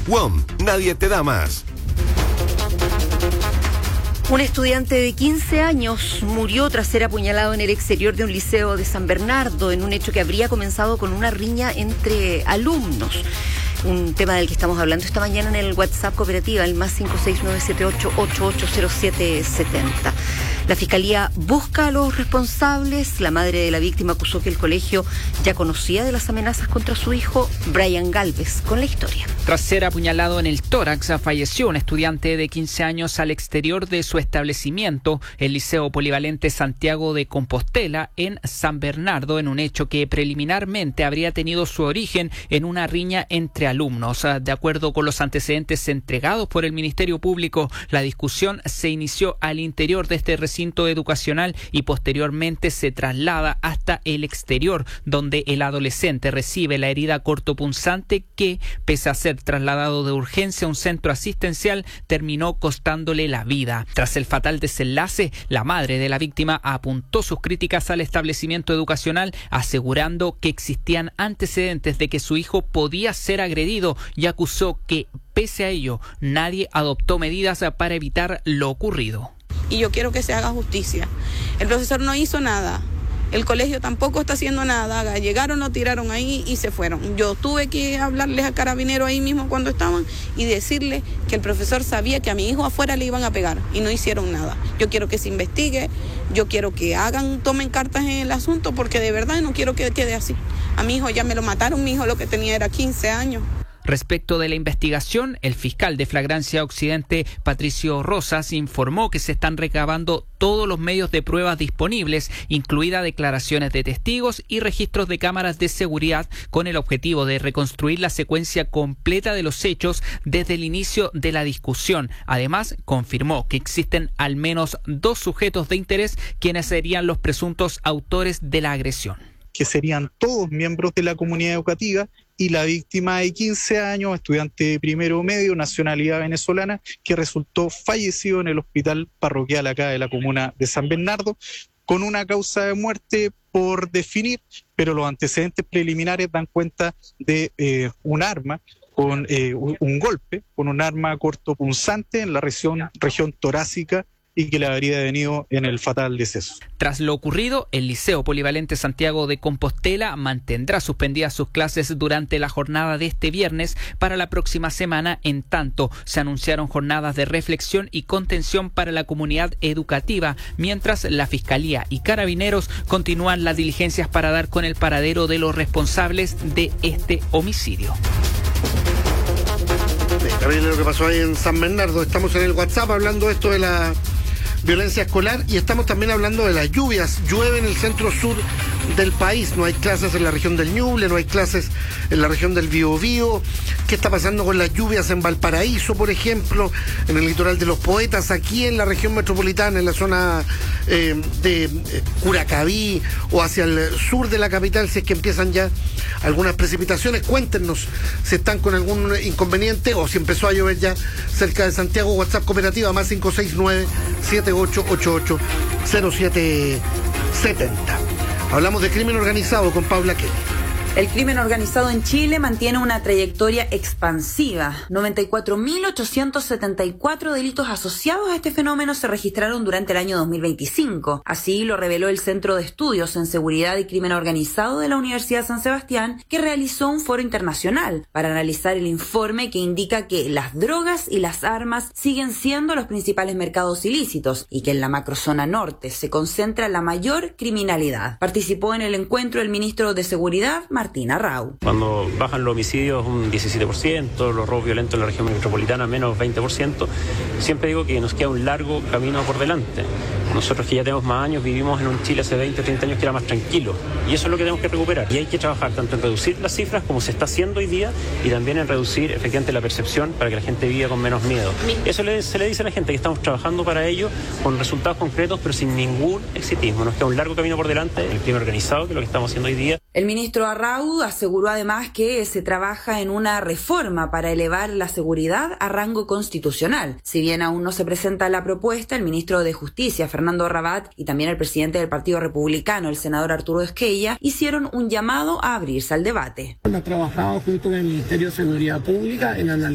WOM, nadie te da más. Un estudiante de 15 años murió tras ser apuñalado en el exterior de un liceo de San Bernardo, en un hecho que habría comenzado con una riña entre alumnos. Un tema del que estamos hablando esta mañana en el WhatsApp Cooperativa, el más 56978880770. La Fiscalía busca a los responsables. La madre de la víctima acusó que el colegio ya conocía de las amenazas contra su hijo, Brian Galvez, con la historia. Tras ser apuñalado en el tórax, falleció un estudiante de 15 años al exterior de su establecimiento, el Liceo Polivalente Santiago de Compostela, en San Bernardo, en un hecho que preliminarmente habría tenido su origen en una riña entre alumnos. De acuerdo con los antecedentes entregados por el Ministerio Público, la discusión se inició al interior de este recinto educacional y posteriormente se traslada hasta el exterior, donde el adolescente recibe la herida cortopunzante que, pese a ser trasladado de urgencia a un centro asistencial, terminó costándole la vida. Tras el fatal desenlace, la madre de la víctima apuntó sus críticas al establecimiento educacional, asegurando que existían antecedentes de que su hijo podía ser agredido, y acusó que, pese a ello, nadie adoptó medidas para evitar lo ocurrido. Y yo quiero que se haga justicia. El profesor no hizo nada, el colegio tampoco está haciendo nada, llegaron, lo tiraron ahí y se fueron. Yo tuve que hablarles a Carabineros ahí mismo cuando estaban y decirles que el profesor sabía que a mi hijo afuera le iban a pegar y no hicieron nada. Yo quiero que se investigue, yo quiero que tomen cartas en el asunto, porque de verdad no quiero que quede así. A mi hijo ya me lo mataron, mi hijo lo que tenía era 15 años. Respecto de la investigación, el fiscal de Flagrancia Occidente, Patricio Rosas, informó que se están recabando todos los medios de pruebas disponibles, incluidas declaraciones de testigos y registros de cámaras de seguridad, con el objetivo de reconstruir la secuencia completa de los hechos desde el inicio de la discusión. Además, confirmó que existen al menos 2 sujetos de interés quienes serían los presuntos autores de la agresión. Que serían todos miembros de la comunidad educativa, y la víctima de 15 años, estudiante de primero medio, nacionalidad venezolana, que resultó fallecido en el hospital parroquial acá de la comuna de San Bernardo, con una causa de muerte por definir, pero los antecedentes preliminares dan cuenta de un arma, con un golpe, con un arma cortopunzante en la región torácica, y que le habría venido en el fatal deceso. Tras lo ocurrido, el Liceo Polivalente Santiago de Compostela mantendrá suspendidas sus clases durante la jornada de este viernes para la próxima semana. En tanto, se anunciaron jornadas de reflexión y contención para la comunidad educativa, mientras la Fiscalía y Carabineros continúan las diligencias para dar con el paradero de los responsables de este homicidio. También lo que pasó ahí en San Bernardo. Estamos en el WhatsApp hablando esto de la violencia escolar y estamos también hablando de las lluvias. Llueve en el centro sur del país, no hay clases en la región del Ñuble, no hay clases en la región del Biobío. ¿Qué está pasando con las lluvias en Valparaíso, por ejemplo, en el litoral de los Poetas, aquí en la región metropolitana, en la zona de Curacaví o hacia el sur de la capital, si es que empiezan ya algunas precipitaciones? Cuéntenos si están con algún inconveniente o si empezó a llover ya cerca de Santiago. WhatsApp Cooperativa más 569-7888-0770. Hablamos de crimen organizado con Paula Kelly. El crimen organizado en Chile mantiene una trayectoria expansiva. 94.874 delitos asociados a este fenómeno se registraron durante el año 2025. Así lo reveló el Centro de Estudios en Seguridad y Crimen Organizado de la Universidad San Sebastián, que realizó un foro internacional para analizar el informe que indica que las drogas y las armas siguen siendo los principales mercados ilícitos y que en la macrozona norte se concentra la mayor criminalidad. Participó en el encuentro el ministro de Seguridad, Martín Arrau. Cuando bajan los homicidios un 17%, los robos violentos en la región metropolitana menos 20%, siempre digo que nos queda un largo camino por delante. Nosotros que ya tenemos más años, vivimos en un Chile hace 20 o 30 años que era más tranquilo, y eso es lo que tenemos que recuperar. Y hay que trabajar tanto en reducir las cifras como se está haciendo hoy día, y también en reducir efectivamente la percepción para que la gente viva con menos miedo. Eso se le dice a la gente, que estamos trabajando para ello con resultados concretos, pero sin ningún exitismo. Nos queda un largo camino por delante, el crimen organizado, que es lo que estamos haciendo hoy día. El ministro Arrau aseguró además que se trabaja en una reforma para elevar la seguridad a rango constitucional. Si bien aún no se presenta la propuesta, el ministro de Justicia, Fernando Rabat, y también el presidente del Partido Republicano, el senador Arturo Esquella, hicieron un llamado a abrirse al debate. Ha trabajado junto con el Ministerio de Seguridad Pública en analizar